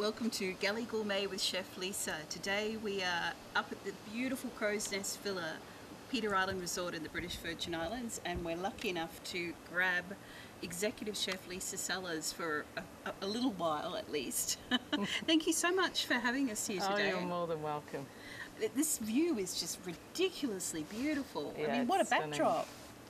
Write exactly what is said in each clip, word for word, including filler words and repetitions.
Welcome to Galley Gourmet with Chef Lisa. Today we are up at the beautiful Crow's Nest Villa, Peter Island Resort in the British Virgin Islands, and we're lucky enough to grab Executive Chef Lisa Sellers for a, a, a little while at least. Thank you so much for having us here today. Oh, you're more than welcome. This view is just ridiculously beautiful. Yeah, I mean, what a stunning. backdrop.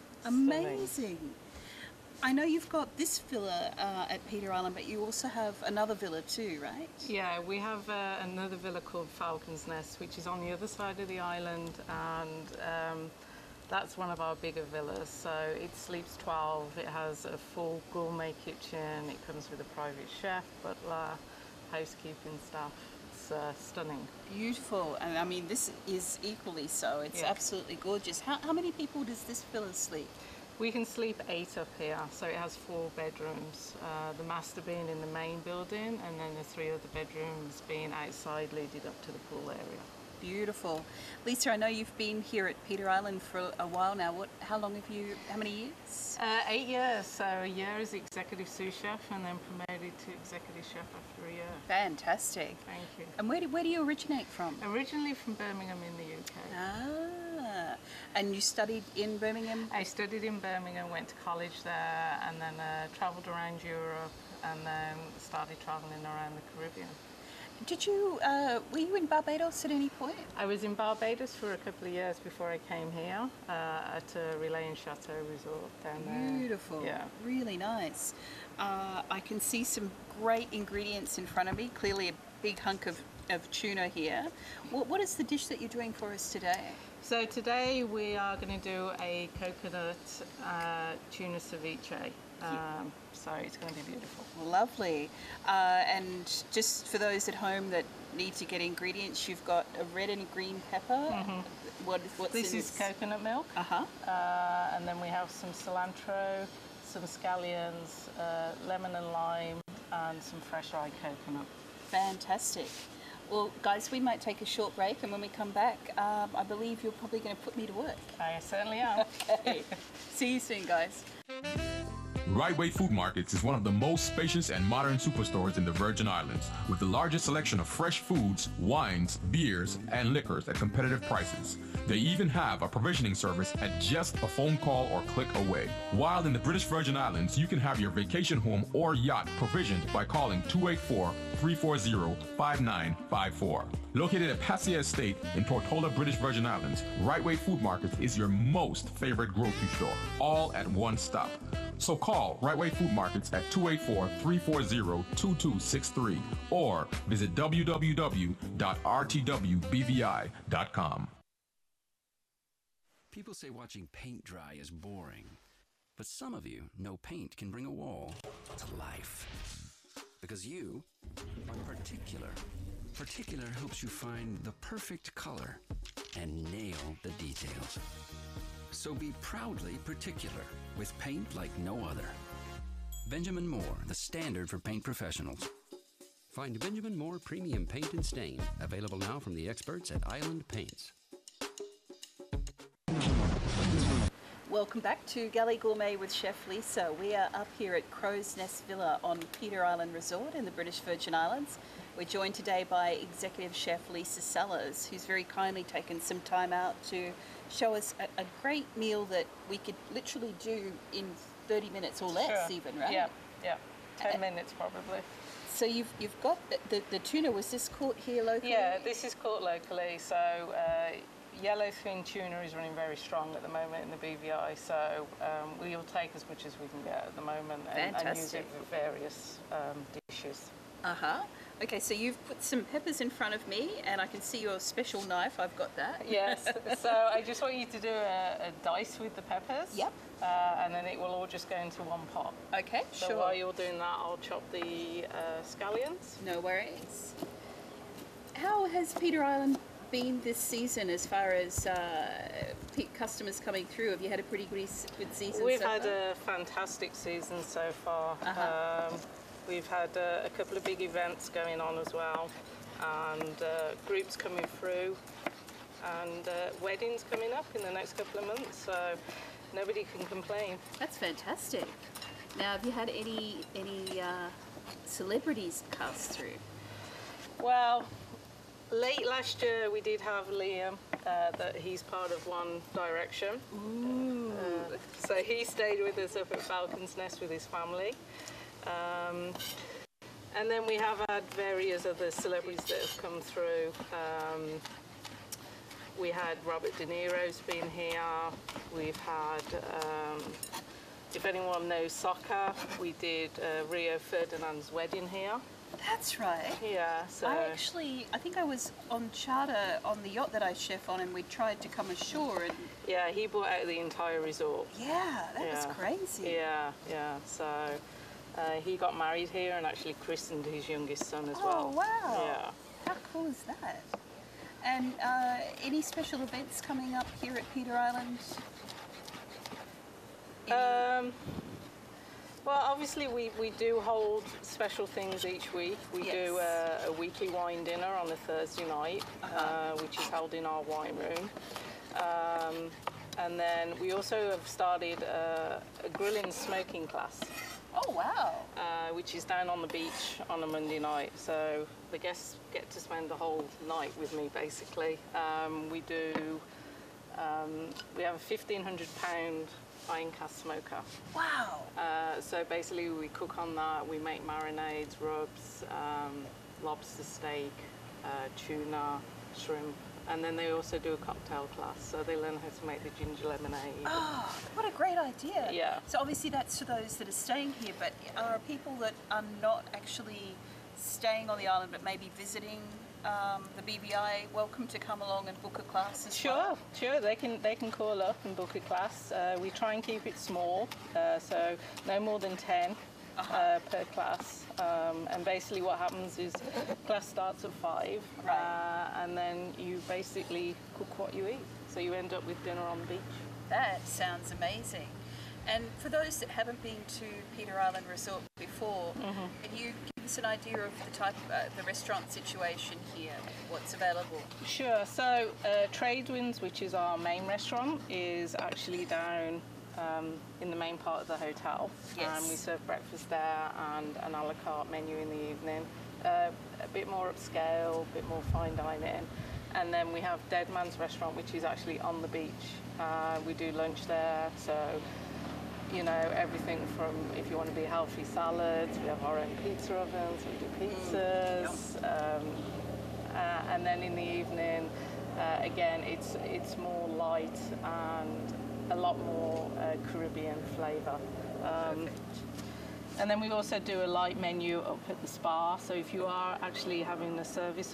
Amazing. I know you've got this villa uh, at Peter Island, but you also have another villa too, right? Yeah, we have uh, another villa called Falcon's Nest, which is on the other side of the island, and um, that's one of our bigger villas. So it sleeps twelve, it has a full gourmet kitchen, it comes with a private chef, butler, housekeeping staff. It's uh, stunning. Beautiful, and I mean this is equally so. It's Yeah. absolutely gorgeous. How, how many people does this villa sleep? We can sleep eight up here, so it has four bedrooms, uh, the master being in the main building, and then the three other bedrooms being outside leading up to the pool area. Beautiful. Lisa, I know you've been here at Peter Island for a while now. What? How long have you, how many years? Uh, eight years, so a year as executive sous chef and then promoted to executive chef after a year. Fantastic. Thank you. And where do, where do you originate from? Originally from Birmingham in the U K. Ah, and you studied in Birmingham? I studied in Birmingham, went to college there, and then uh, travelled around Europe, and then started travelling around the Caribbean. Did you, uh, were you in Barbados at any point? I was in Barbados for a couple of years before I came here uh, at a Relay and Chateau resort down there. Beautiful. Yeah. Really nice. Uh, I can see some great ingredients in front of me. Clearly a big hunk of, of tuna here. What, what is the dish that you're doing for us today? So today we are going to do a coconut uh, tuna ceviche. Um, so it's going to be beautiful. Lovely. Uh, and just for those at home that need to get ingredients, you've got a red and green pepper. Mm-hmm. What, what's this in is coconut milk. Uh-huh. Uh, and then we have some cilantro, some scallions, uh, lemon and lime, and some fresh eye coconut. Fantastic. Well, guys, we might take a short break, and when we come back, um, I believe you're probably going to put me to work. I certainly am. Okay. See you soon, guys. Right Way Food Markets is one of the most spacious and modern superstores in the Virgin Islands, with the largest selection of fresh foods, wines, beers, and liquors at competitive prices. They even have a provisioning service at just a phone call or click away. While in the British Virgin Islands, you can have your vacation home or yacht provisioned by calling two eight four, three four zero, five nine five four. Located at Passia Estate in Portola, British Virgin Islands, Right Way Food Markets is your most favorite grocery store, all at one stop. So call Right Way Food Markets at two eight four, three four zero, two two six three or visit w w w dot r t w b v i dot com. People say watching paint dry is boring, but some of you know paint can bring a wall to life. Because you are particular. Particular helps you find the perfect color and nail the details. So be proudly particular with paint like no other. Benjamin Moore, the standard for paint professionals. Find Benjamin Moore Premium Paint and Stain, available now from the experts at Island Paints. Welcome back to Galley Gourmet with Chef Lisa. We are up here at Crow's Nest Villa on Peter Island Resort in the British Virgin Islands. We're joined today by Executive Chef Lisa Sellers, who's very kindly taken some time out to show us a, a great meal that we could literally do in thirty minutes or less. Sure. Even, right? Yeah, yeah. ten minutes probably. So you've you've got the, the, the tuna. Was this caught here locally? Yeah, this is caught locally. So uh, yellowfin tuna is running very strong at the moment in the B V I. So um, we'll take as much as we can get at the moment and, and use it for various um, dishes. Uh-huh. Okay, so you've put some peppers in front of me, and I can see your special knife. I've got that. Yes. So I just want you to do a, a dice with the peppers. Yep. Uh, and then it will all just go into one pot. Okay, so sure. while you're doing that, I'll chop the uh, scallions. No worries. How has Peter Island been this season as far as uh, customers coming through? Have you had a pretty good, good season We've so had far? a fantastic season so far. Uh-huh. Um, we've had uh, a couple of big events going on as well, and uh, groups coming through, and uh, weddings coming up in the next couple of months, so nobody can complain. That's fantastic. Now, have you had any any uh, celebrities pass through? Well, late last year we did have Liam, uh, that he's part of One Direction. Ooh. Uh, so he stayed with us up at Falcon's Nest with his family. Um, and then we have had various other celebrities that have come through. Um, we had Robert De Niro's been here. We've had, um, if anyone knows soccer, we did uh, Rio Ferdinand's wedding here. That's right. Yeah, so... I actually, I think I was on charter on the yacht that I chef on, and we tried to come ashore, and Yeah, he bought out the entire resort. yeah, that Yeah. was crazy. Yeah, yeah. So uh, he got married here and actually christened his youngest son as Oh, well. wow. Yeah. How cool is that? And uh, any special events coming up here at Peter Island? Any- Um, well, obviously we, we do hold special things each week. We do Yes. a, a weekly wine dinner on a Thursday night, Uh-huh. uh, which is held in our wine room. Um, and then we also have started a, a grilling smoking class, oh, wow. uh, which is down on the beach on a Monday night. So the guests get to spend the whole night with me, basically. Um, we do, um, we have a fifteen hundred pound iron cast smoker. Wow. Uh, so basically we cook on that, we make marinades, rubs, um, lobster steak, uh, tuna, shrimp, and then they also do a cocktail class, so they learn how to make the ginger lemonade. Oh, what a great idea. Yeah. So obviously that's for those that are staying here, but are people that are not actually staying on the island but maybe visiting um, the B B I welcome to come along and book a class as Sure, well? sure. They can they can call up and book a class. Uh, we try and keep it small, uh, so no more than ten Uh-huh. uh, per class. Um, and basically, what happens is class starts at five, Right. uh, and then you basically cook what you eat. So you end up with dinner on the beach. That sounds amazing. And for those that haven't been to Peter Island Resort before, Mm-hmm. can you give us an idea of the type, uh, the restaurant situation here, what's available? Sure. So uh, Tradewinds, which is our main restaurant, is actually down um, in the main part of the hotel. Yes. And we serve breakfast there and an a la carte menu in the evening. Uh, a bit more upscale, a bit more fine dining. And then we have Dead Man's Restaurant, which is actually on the beach. Uh, we do lunch there, so you know, everything from, if you want to be healthy, salads, we have our own pizza ovens, we do pizzas, um, uh, and then in the evening, uh, again, it's it's more light and a lot more uh, Caribbean flavour. Um, and then we also do a light menu up at the spa, so if you are actually having a service